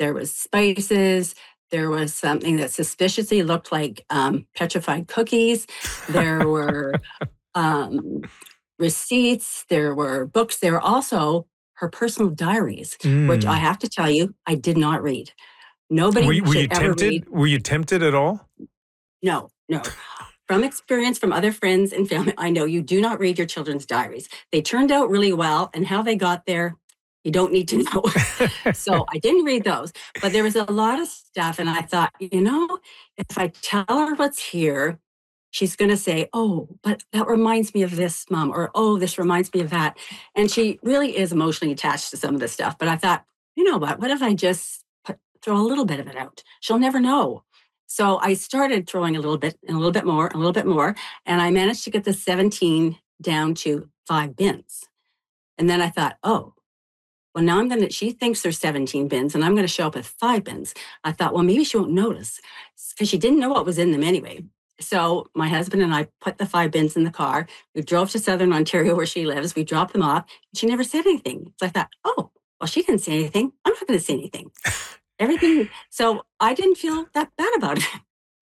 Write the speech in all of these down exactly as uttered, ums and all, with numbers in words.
there was spices, there was something that suspiciously looked like um, petrified cookies, there were um, receipts, there were books, there were also her personal diaries, which I Mm. have to tell you, I did not read. Nobody Were you, were you should ever read. tempted? Were you tempted at all? No, no. From experience from other friends and family, I know you do not read your children's diaries. They turned out really well, and how they got there, you don't need to know. So I didn't read those, but there was a lot of stuff, and I thought, you know, if I tell her what's here, she's going to say, oh, but that reminds me of this, Mom, or oh, this reminds me of that. And she really is emotionally attached to some of this stuff. But I thought, you know what? What if I just put, throw a little bit of it out? She'll never know. So I started throwing a little bit and a little bit more, a little bit more, and I managed to get the seventeen down to five bins. And then I thought, oh, well, now I'm going to, she thinks there's seventeen bins and I'm going to show up with five bins. I thought, well, maybe she won't notice because she didn't know what was in them anyway. So my husband and I put the five bins in the car. We drove to Southern Ontario where she lives. We dropped them off. And she never said anything. So I thought, oh, well, she didn't say anything. I'm not going to say anything. Everything. So I didn't feel that bad about it.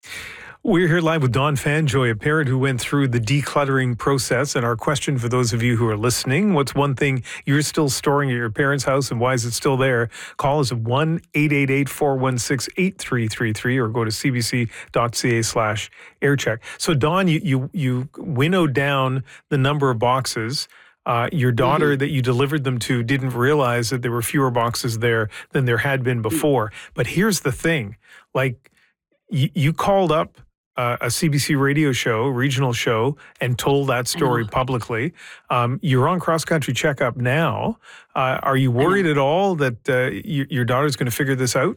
We're here live with Dawn Fanjoy, a parent who went through the decluttering process. And our question for those of you who are listening, what's one thing you're still storing at your parents' house and why is it still there? Call us at one eight eight eight, four one six, eight three three three or go to cbc.ca slash aircheck. So Dawn, you, you, you winnowed down the number of boxes. Uh, your daughter mm-hmm. that you delivered them to didn't realize that there were fewer boxes there than there had been before. Mm-hmm. But here's the thing, like y- you called up Uh, a C B C radio show, regional show, and told that story publicly. Um, you're on Cross Country Checkup now. Uh, are you worried at all that uh, y- your daughter's going to figure this out?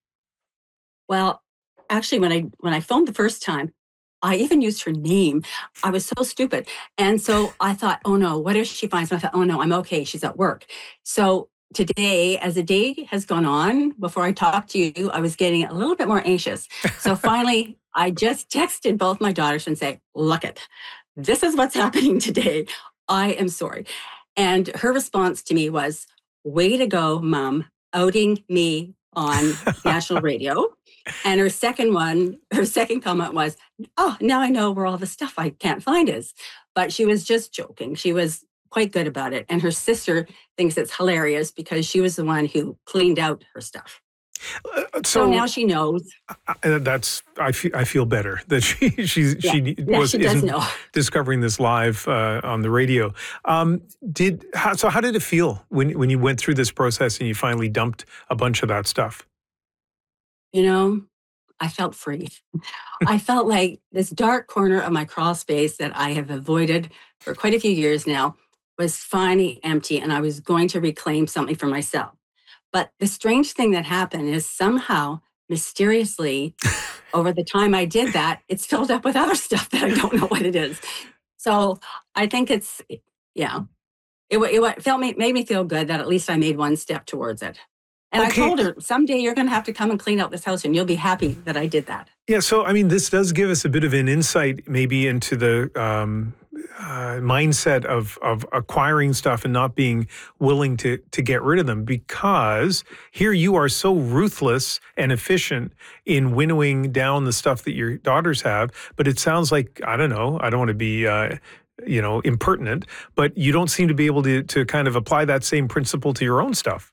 Well, actually, when I when I phoned the first time, I even used her name. I was so stupid. And so I thought, oh no, what if she finds me? I thought, oh no, I'm okay. She's at work. So today, as the day has gone on, before I talked to you, I was getting a little bit more anxious. So finally, I just texted both my daughters and said, look it, this is what's happening today. I am sorry. And her response to me was, way to go, Mom, outing me on national radio. And her second one, her second comment was, oh, now I know where all the stuff I can't find is. But she was just joking. She was quite good about it. And her sister thinks it's hilarious because she was the one who cleaned out her stuff. Uh, so, so now she knows. Uh, that's I feel I feel better that she she's, yeah. she yeah, was she does isn't know. discovering this live uh, on the radio. Um, did how, so? How did it feel when when you went through this process and you finally dumped a bunch of that stuff? You know, I felt free. I felt like this dark corner of my crawl space that I have avoided for quite a few years now was finally empty, and I was going to reclaim something for myself. But the strange thing that happened is somehow, mysteriously, over the time I did that, it's filled up with other stuff that I don't know what it is. So I think it's, yeah, it, it, it felt me, made me feel good that at least I made one step towards it. And okay. I told her, someday you're going to have to come and clean out this house and you'll be happy that I did that. Yeah, so, I mean, this does give us a bit of an insight maybe into the um, uh, mindset of of acquiring stuff and not being willing to to get rid of them, because here you are so ruthless and efficient in winnowing down the stuff that your daughters have, but it sounds like, I don't know, I don't want to be... Uh, you know, impertinent, but you don't seem to be able to to kind of apply that same principle to your own stuff.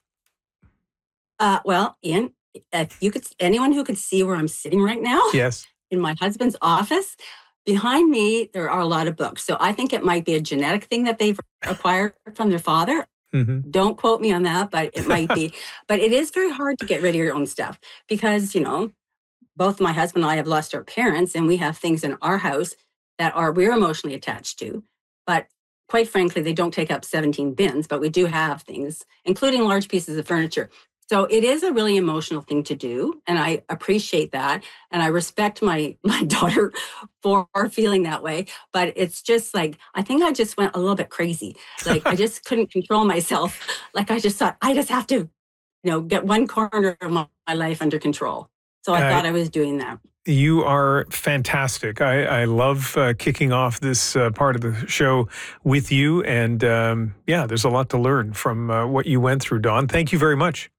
Uh, well, Ian, if you could, anyone who could see where I'm sitting right now, yes, in my husband's office, behind me, there are a lot of books. So I think it might be a genetic thing that they've acquired from their father. Mm-hmm. Don't quote me on that, but it might be. But it is very hard to get rid of your own stuff because, you know, both my husband and I have lost our parents and we have things in our house that are we're emotionally attached to. But quite frankly, they don't take up seventeen bins, but we do have things, including large pieces of furniture. So it is a really emotional thing to do, and I appreciate that, and I respect my my daughter for feeling that way. But it's just like, I think I just went a little bit crazy. Like I just couldn't control myself. Like I just thought, I just have to, you know, get one corner of my, my life under control. So I uh, thought I was doing that. You are fantastic. I, I love uh, kicking off this uh, part of the show with you. And um, yeah, there's a lot to learn from uh, what you went through, Dawn. Thank you very much.